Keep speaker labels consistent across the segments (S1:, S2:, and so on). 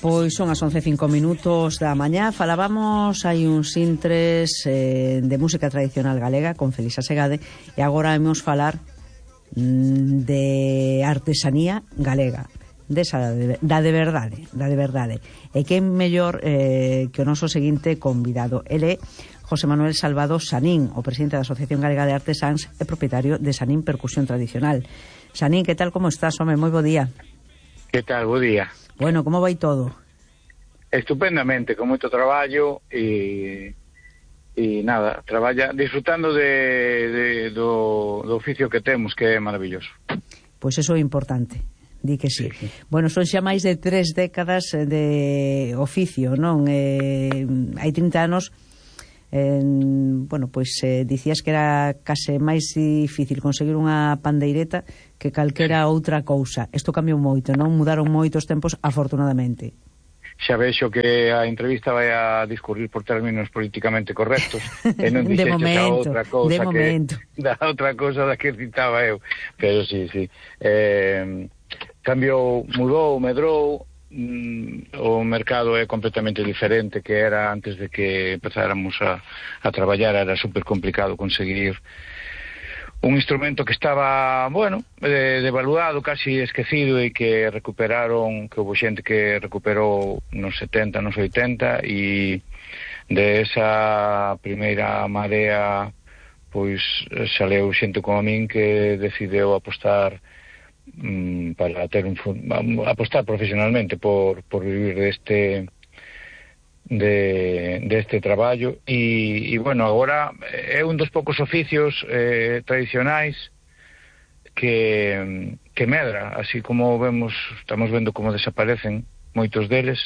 S1: Pois son as 11:05 da mañá. Falábamos hai uns intres de música tradicional galega con Felisa Segade, e agora vamos falar de artesanía galega, da de verdade. E que é mellor que o noso seguinte convidado. Ele é José Manuel Salvado Sanín, o presidente da Asociación Galega de Artesáns e propietario de Sanín Percusión Tradicional. Sanín, que tal, como estás, home? Moi bo día.
S2: Que tal, bo día.
S1: Bueno, como vai todo?
S2: Estupendamente, con moito traballo e nada, disfrutando do oficio que temos, que é maravilloso.
S1: Pois eso é importante, di que sí. Bueno, son xa máis de 3 décadas de oficio, non? Hai 30 anos, bueno, pois dicías que era case máis difícil conseguir unha pandeireta que calquera outra cousa. Isto cambiou moito, non? Mudaron moitos tempos, afortunadamente.
S2: Xa vexo que a entrevista vai a discurrir por términos políticamente correctos e non dixeches a outra cousa da outra cousa da que citaba eu, pero sí. Mudou, medrou, o mercado é completamente diferente que era antes de que empezáramos a traballar. Era super complicado conseguir un instrumento que estaba, bueno, devaluado, casi esquecido, e que houve xente que recuperou nos 70, nos 80, e de esa primeira marea pois saleu xente como a min que decidiu apostar para ter apostar profesionalmente por vivir deste traballo, e bueno, agora é un dos poucos oficios tradicionais que medra, así como estamos vendo como desaparecen moitos deles.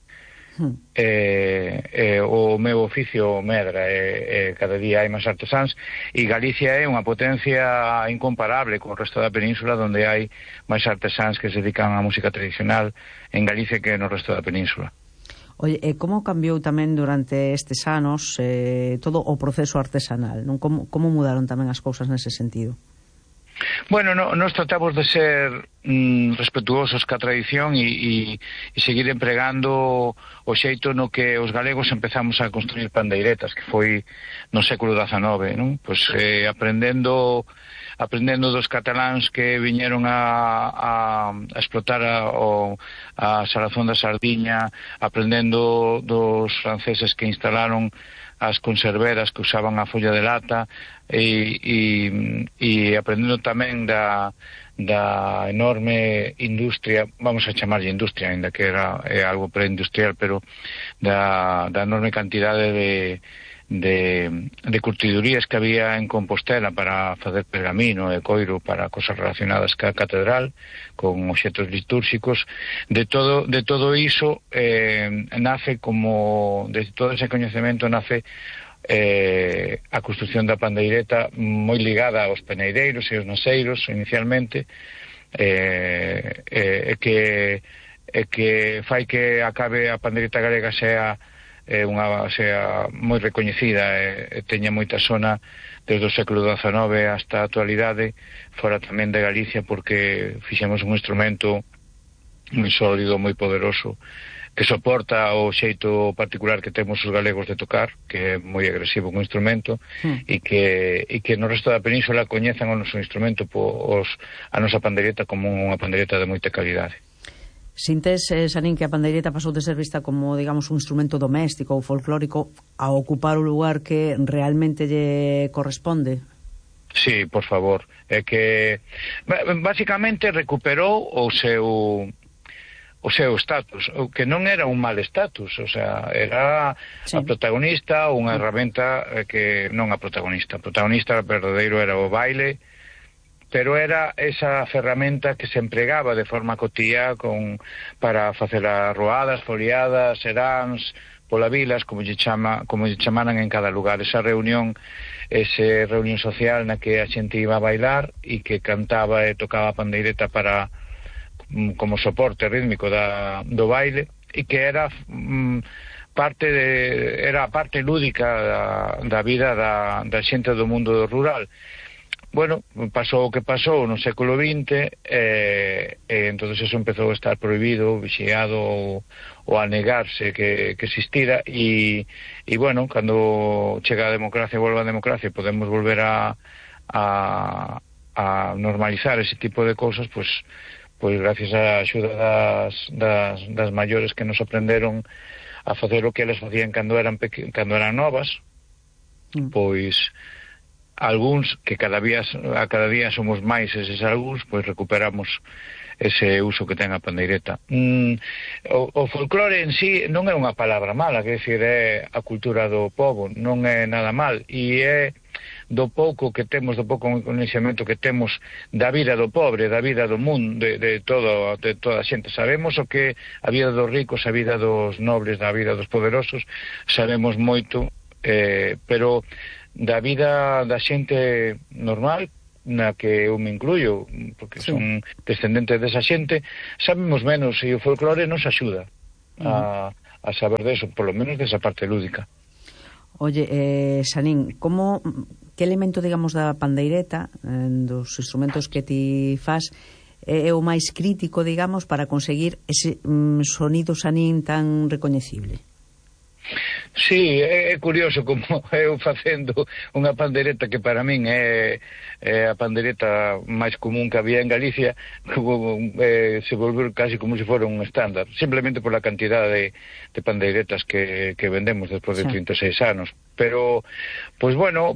S2: O meu oficio medra, cada día hai máis artesáns, e Galicia é unha potencia incomparable con o resto da península, onde hai máis artesáns que se dedican á música tradicional en Galicia que no resto da península.
S1: Oye, como cambiou tamén durante estes anos todo o proceso artesanal, non? Como mudaron tamén as cousas nese sentido?
S2: Bueno, nos tratamos de ser respetuosos ca tradición e seguir empregando o xeito no que os galegos empezamos a construir pandeiretas, que foi no século XIX, non? Pois aprendendo dos cataláns que viñeron a explotar a salazón da sardiña, aprendendo dos franceses que instalaron as conserveras que usaban a folla de lata, e aprendendo tamén da enorme industria, vamos a chamarlle industria, ainda que é algo preindustrial, pero da enorme cantidade de curtidurías que había en Compostela para facer pergamino e coiro para cosas relacionadas ca catedral, con obxetos litúrxicos. De todo iso nace, como de todo ese coñecemento nace a construción da pandeireta, moi ligada aos peneireiros e aos naseiros inicialmente, que fai que acabe a pandeireta galega sea moi recoñecida e teña moita sona desde o século XIX hasta a actualidade, fora tamén de Galicia, porque fixemos un instrumento moi sólido, moi poderoso, que soporta o xeito particular que temos os galegos de tocar, que é moi agresivo un instrumento, e que no resto da península coñezan o noso instrumento, a nosa pandeireta, como unha pandeireta de moita calidade.
S1: Sintes, Sanín, que a pandeireta pasou de ser vista como, digamos, un instrumento doméstico ou folclórico a ocupar o lugar que realmente lle corresponde?
S2: Sí, por favor. É que basicamente recuperou o seu status, o que non era un mal status, o sea, era a protagonista, unha herramienta que non a protagonista. O protagonista verdadeiro era o baile, pero era esa ferramenta que se empregaba de forma cotiá para facer as roadas, foliadas, seráns, polavilas, como lle chamaran en cada lugar. Esa reunión social na que a xente iba a bailar e que cantaba e tocaba a pandeireta como soporte rítmico do baile, e que era parte lúdica da vida da xente do mundo rural. bueno, pasou o que pasou no século XX, entonces eso empezou a estar prohibido, vixiado ou a negarse que existira, e bueno, cando chega a democracia, volve a democracia, podemos volver a normalizar ese tipo de cousas, pois gracias á axuda das maiores que nos aprenderon a facer o que elas facían cando eran novas, pois algúns, que cada día somos máis eses algúns, pois recuperamos ese uso que ten a pandeireta. O folclore en sí non é unha palabra mala, que decir, é a cultura do pobo, non é nada mal, e é do pouco que temos, do pouco coñecemento que temos da vida do pobre, da vida do mundo, de toda a xente. Sabemos o que a vida dos ricos, a vida dos nobles, a vida dos poderosos, sabemos moito, pero da vida da xente normal, na que eu me incluyo, porque son descendentes desa xente, sabemos menos, e o folclore nos axuda a saber deso, por lo menos desa parte lúdica.
S1: Oye, Xanín, que elemento, digamos, da pandeireta, dos instrumentos que ti fas, é o máis crítico, digamos, para conseguir ese sonido, Xanín, tan recoñecible?
S2: Sí, é curioso como eu facendo unha pandereta que para min é a pandereta máis común que había en Galicia, se volveu casi como se fora un estándar, simplemente por la cantidad de pandeiretas que vendemos despois de 36 anos. Pero, pois bueno,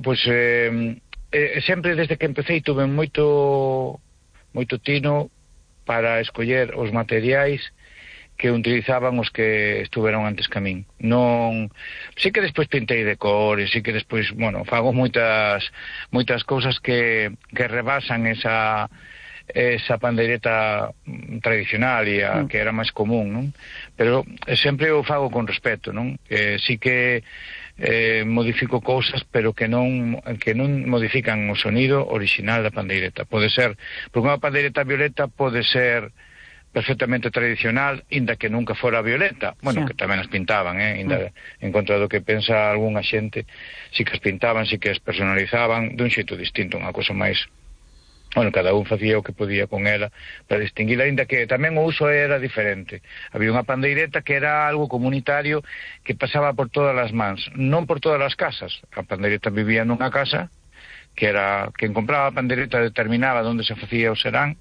S2: sempre desde que empecé tuve moito tino para escoller os materiais que utilizaban os que estuveron antes que a min. Non, sí que despois pintei de cores, sí que despois, bueno, fago moitas cousas que rebasan esa pandeireta tradicional e a que era máis común, non? Pero sempre o fago con respeto, non? Sí que modifico cousas, pero que non modifican o sonido original da pandeireta. Pode ser, porque unha pandeireta violeta pode ser perfectamente tradicional, inda que nunca fora violeta, bueno, que tamén as pintaban, inda en contra do que pensa algunha xente, si que as pintaban, si que as personalizaban dun xeito distinto, unha cosa máis, bueno, cada un facía o que podía con ela para distinguila, inda que tamén o uso era diferente. Había unha pandeireta que era algo comunitario que pasaba por todas as mans, non por todas as casas. A pandeireta vivía nunha casa, que era quen compraba a pandeireta determinaba onde se facía o serán,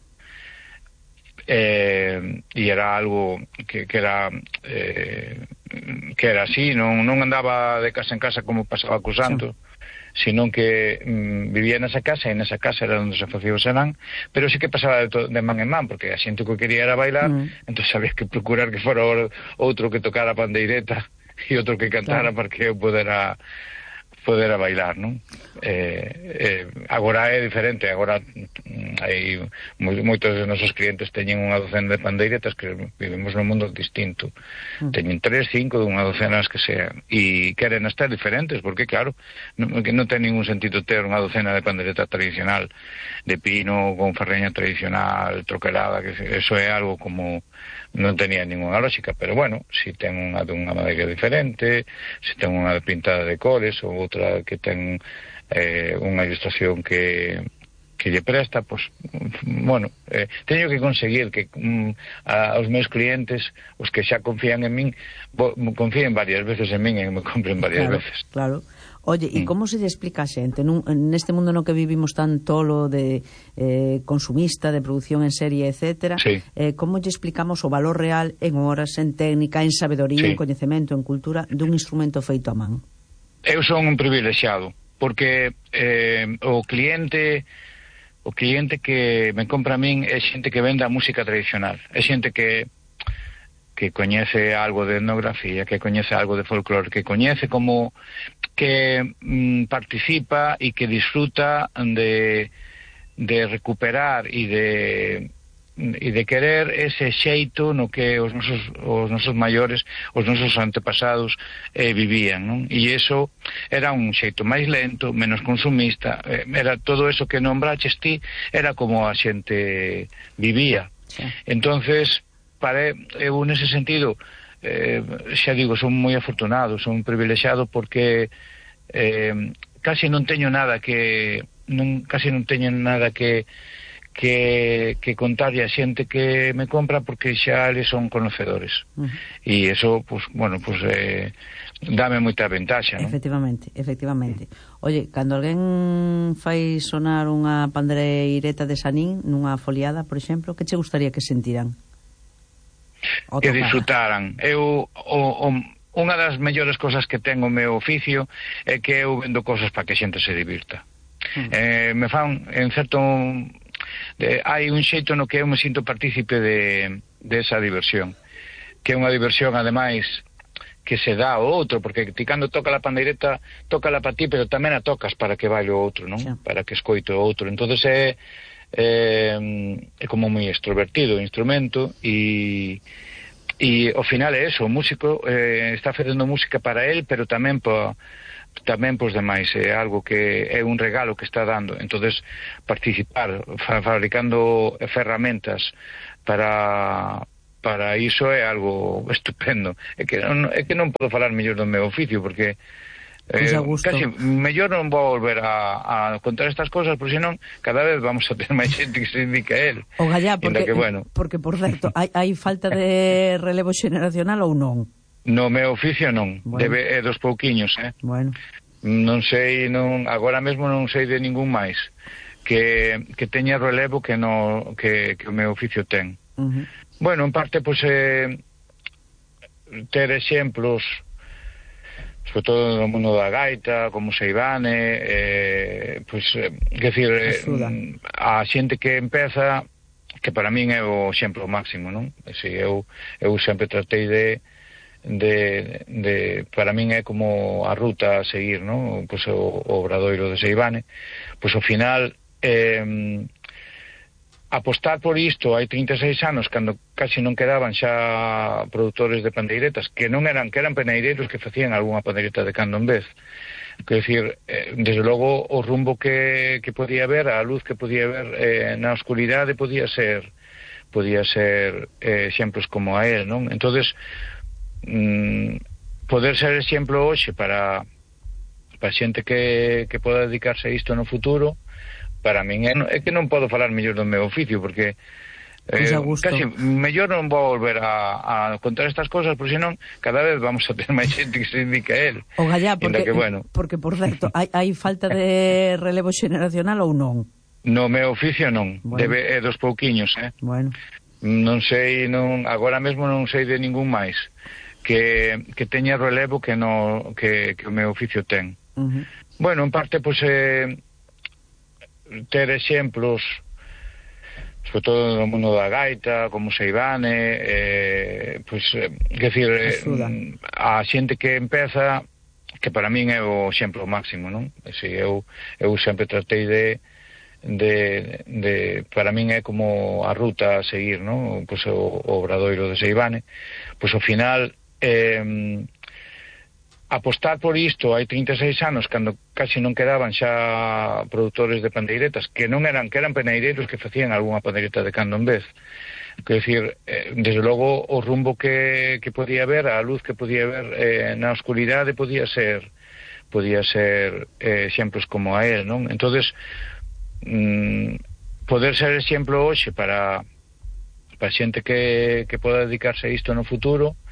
S2: e era algo que era así, non andaba de casa en casa como pasaba co santo, sino que vivía nesa casa, e nesa casa era onde se facía o serán, pero sí que pasaba de man en man, porque a xente que quería era bailar, entón había que procurar que fora outro que tocara a pandeireta e outro que cantara para que eu podera bailar, non? Agora é diferente, agora hai moitos dos nosos clientes teñen unha docena de pandeiretas, que vivimos nun mundo distinto, teñen 3, 5, dunha docena que sean, e queren estar diferentes, porque claro, non ten ningún sentido ter unha docena de pandeireta tradicional de pino, con farreña tradicional troquelada, que eso é algo como non tenía ninguna lógica, pero bueno, si ten unha dunha madeira diferente, si ten unha pintada de cores, ou outra que ten unha ilustración que lle presta, pois, bueno, teño que conseguir que aos meus clientes, os que xa confían en min, confíen varias veces en min e me compren varias veces.
S1: Claro. Oye, e como se lle explica a xente neste mundo no que vivimos tan tolo de consumista, de producción en serie, etcétera, como lle explicamos o valor real en horas, en técnica, en sabedoría, en coñecemento, en cultura dun instrumento feito a man?
S2: Eu son un privilexiado, porque o cliente que me compra a min é xente que vende a música tradicional, é xente que coñece algo de etnografía, que coñece algo de folclore, que coñece como que participa e que disfruta de recuperar e de querer ese xeito no que os nosos maiores, os nosos antepasados vivían, non? E iso era un xeito máis lento, menos consumista, era todo eso que nombraches ti, era como a xente vivía. Entonces, eu nese sentido, xa digo, son moi afortunado, son privilexiado, porque casi non teño nada que casi non teño nada que contarlle a xente que me compra, porque xa eles son conocedores. E iso, pues, bueno, pues dame moita ventaxa, non?
S1: Efectivamente. Oye, cando alguén fai sonar unha pandeireta de Sanín nunha foliada, por exemplo, que che gustaría que sentiran?
S2: Que disfrutaran. Unha das mellores cosas que ten o meu oficio é que eu vendo cosas para que a xente se divirta. Me fan, en certo... hai un xeito no que eu me sinto partícipe de esa diversión, que é unha diversión ademais que se dá ao outro, porque ti cando toca a pandeireta, tócala para ti, pero tamén a tocas para que baile o outro, non? Sí. Para que escoite o outro. Entonces é como moi extrovertido o instrumento, e ao final é eso, o músico está facendo música para él, pero tamén pos demais, é algo que é un regalo que está dando. Entonces participar fabricando ferramentas para iso é algo estupendo. É que non podo falar mellor do meu oficio, porque casi mellor non vou volver a contar estas cosas, porque senón cada vez vamos a ter máis xente que se dedica a él.
S1: O gallá, porque por certo, hai falta de relevo xeneracional ou non?
S2: No meu oficio non, é dos pouquiños,
S1: Bueno.
S2: Non sei, agora mesmo non sei de ningún máis que teña relevo que o meu oficio ten. Bueno, en parte, pois, ter exemplos, sobre todo no mundo da gaita, como Seivane, pois, decir, a xente que empeza, que para min é o exemplo máximo, non? Si, eu sempre tratei de para min é como a ruta a seguir, non? Pois o obradoiro de Seivane, pois ao final apostar por isto hai 36 anos, cando casi non quedaban xa produtores de pandeiretas, que eran pandeireiros que facían algunha pandeireta de cando en vez. Quer decir, desde logo o rumbo que podía haber, a luz que podía haber na oscuridade podía ser exemplos como a él, non? Entonces poder ser exemplo hoxe para xente que poda dedicarse a isto no futuro, para min é que non podo falar mellor do meu oficio, porque casi mellor non vou volver a contar estas cosas, porque senón cada vez vamos a ter máis xente que se dedica a él.
S1: O gallá, porque por certo, hai falta de relevo xeneracional ou non?
S2: No meu oficio non, é dos pouquiños,
S1: Bueno.
S2: Non sei, agora mesmo non sei de ningún máis que teña relevo que o meu oficio ten. Bueno, en parte, pois, ter exemplos, sobre todo no mundo da gaita, como Seivane, pois, decir, a xente que empeza, que para min é o exemplo máximo, non? Si, eu sempre tratei de para min é como a ruta a seguir, non? Pois o obradoiro de Seivane, pois ao final apostar por isto hai 36 anos, cando casi non quedaban xa produtores de pandeiretas, que eran pandeireiros que facían algunha pandeireta de cando en vez. Quer decir, desde logo o rumbo que podía haber, a luz que podía haber na oscuridade podía ser exemplos como a él, non? Entonces poder ser exemplo hoxe para xente que poda dedicarse a isto no futuro,